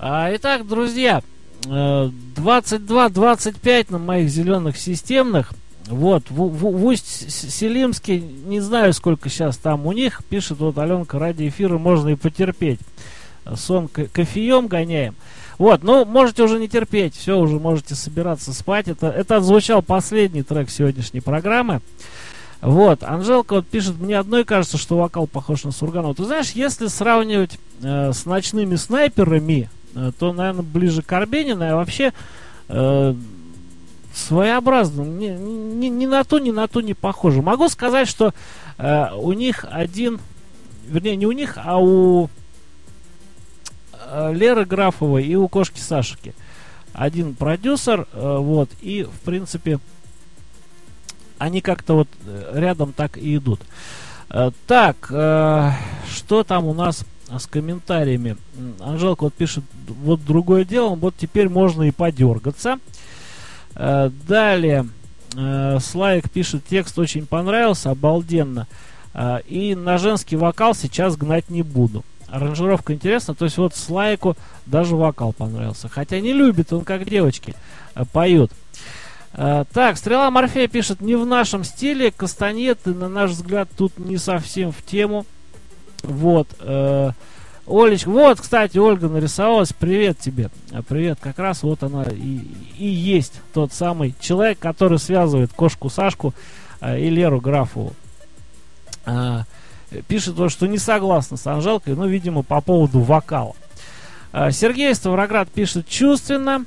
Итак, друзья, 22-25 на моих зеленых системных. Вот, в Усть-Селимске, не знаю, сколько сейчас там у них, пишет вот Аленка, ради эфира можно и потерпеть. Сон кофеем гоняем. Вот, ну, можете уже не терпеть, все, уже можете собираться спать. Это отзвучал последний трек сегодняшней программы. Вот, Анжелка вот пишет, мне одной кажется, что вокал похож на Сурганова. Ты знаешь, если сравнивать с ночными снайперами, то, наверное, ближе к Арбенину, а вообще своеобразно, ни на ту, не похоже. Могу сказать, что у них один, вернее, не у них, а у Леры Графовой и у Кошки Сашки один продюсер, вот, и, в принципе, они как-то вот рядом так и идут. Так, что там у нас с комментариями? Анжелка вот пишет, вот другое дело, вот теперь можно и подергаться. Далее, Слайк пишет, текст очень понравился, обалденно. И на женский вокал сейчас гнать не буду. Аранжировка интересна, то есть вот Слайку даже вокал понравился. Хотя не любит он, как девочки поют. Так, Стрела Морфея пишет, не в нашем стиле, кастанеты, на наш взгляд, тут не совсем в тему. Вот, Олечка, вот, кстати, Ольга нарисовалась, привет тебе. Привет, как раз вот она и есть тот самый человек, который связывает Кошку Сашку и Леру Графову. Пишет вот, что не согласна с Анжелкой, но, видимо, по поводу вокала. Сергей Ставроград пишет, чувственно.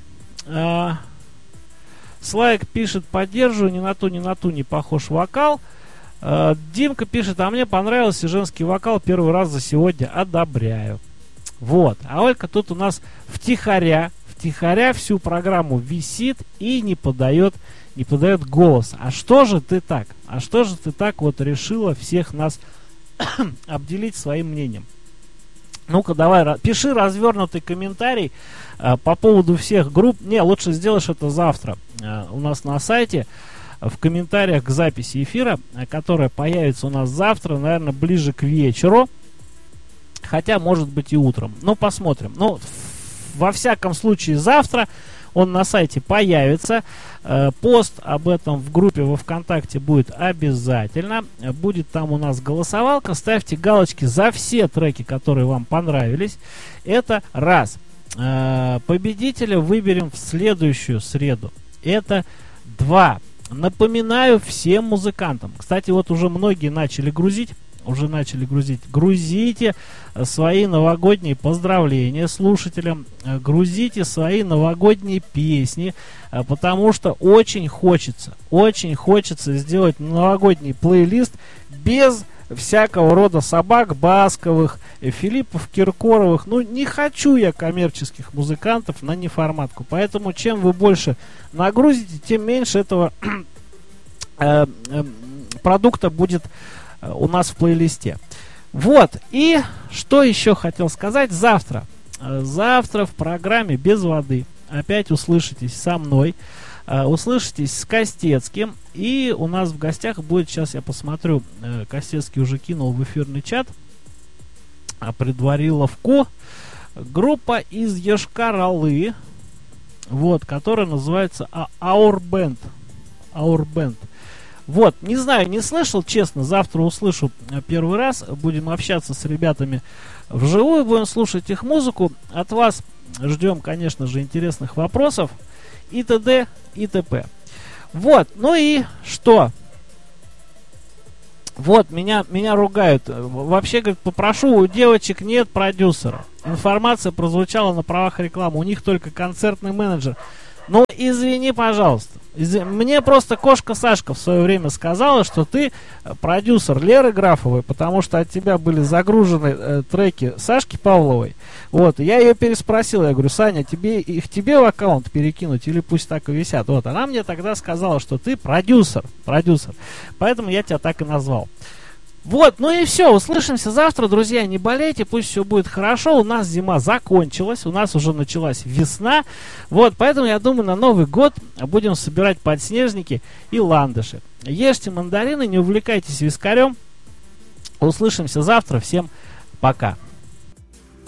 Слайк пишет, поддерживаю, ни на ту, не похож вокал. Димка пишет, а мне понравился женский вокал первый раз за сегодня, одобряю. Вот, а Олька тут у нас втихаря всю программу висит и не подает голос. А что же ты так вот решила всех нас обделить своим мнением? Ну-ка, давай, пиши развернутый комментарий по поводу всех групп. Не, лучше сделаешь это завтра у нас на сайте, в комментариях к записи эфира, которая появится у нас завтра, наверное, ближе к вечеру. Хотя, может быть, и утром. Ну, посмотрим. Ну, во всяком случае, завтра он на сайте появится. Пост об этом в группе во ВКонтакте будет обязательно. Будет там у нас голосовалка. Ставьте галочки за все треки, которые вам понравились. Это раз. Победителя выберем в следующую среду. Это два. Напоминаю всем музыкантам. Кстати, вот уже многие начали грузить. Грузите свои новогодние поздравления слушателям. Грузите свои новогодние песни. Потому что очень хочется сделать новогодний плейлист без всякого рода собак Басковых, Филиппов, Киркоровых. Ну, не хочу я коммерческих музыкантов на неформатку. Поэтому чем вы больше нагрузите, тем меньше этого продукта будет у нас в плейлисте. Вот, и что еще хотел сказать. Завтра в программе «Без воды» опять услышитесь со мной, услышитесь с Костецким, и у нас в гостях будет, сейчас я посмотрю, Костецкий уже кинул в эфирный чат, Предвариловку, группа из Йошкар-Олы, вот, которая называется Our Band. Вот, не знаю, не слышал, честно, завтра услышу первый раз, будем общаться с ребятами вживую, будем слушать их музыку, от вас ждем, конечно же, интересных вопросов и т.д. и т.п. Вот, ну и что? Вот, меня ругают. Вообще, говорит, попрошу, у девочек нет продюсера. Информация прозвучала на правах рекламы, у них только концертный менеджер. Ну, извини, пожалуйста. Мне просто Кошка Сашка в свое время сказала, что ты продюсер Леры Графовой, потому что от тебя были загружены треки Сашки Павловой. Вот, я ее переспросил, я говорю, Саня, тебе в аккаунт перекинуть или пусть так и висят? Вот, она мне тогда сказала, что ты продюсер. Поэтому я тебя так и назвал. Вот, ну и все, услышимся завтра, друзья, не болейте, пусть все будет хорошо, у нас зима закончилась, у нас уже началась весна, вот, поэтому я думаю, на Новый год будем собирать подснежники и ландыши. Ешьте мандарины, не увлекайтесь вискарем, услышимся завтра, всем пока.